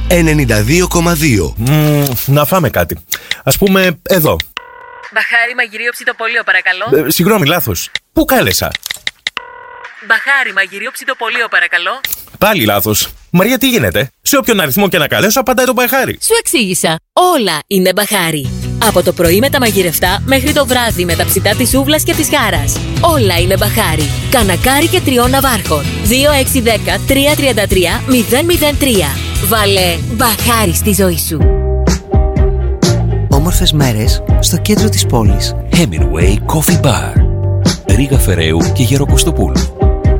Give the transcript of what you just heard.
92,2. Να φάμε κάτι. Ας πούμε εδώ. Μπαχάρι μαγειρίο ψητοπολείο, παρακαλώ. Συγγνώμη, λάθος. Πού κάλεσα? Μπαχάρι μαγειρίο ψητοπολείο, παρακαλώ. Πάλι λάθος. Μαρία, τι γίνεται? Σε όποιον αριθμό και να καλέσω, απαντάει το μπαχάρι. Σου εξήγησα. Όλα είναι μπαχάρι. Από το πρωί με τα μαγειρευτά μέχρι το βράδυ με τα ψητά της σούβλας και της γάρας. Όλα είναι μπαχάρι. Κανακάρι και 3 ναυάρχων. 2610 333 003. Βάλε μπαχάρι στη ζωή σου. Όμορφες μέρες στο κέντρο της πόλης. Hemingway Coffee Bar. Ρίγα Φεραίου και Γεροκοστοπούλου.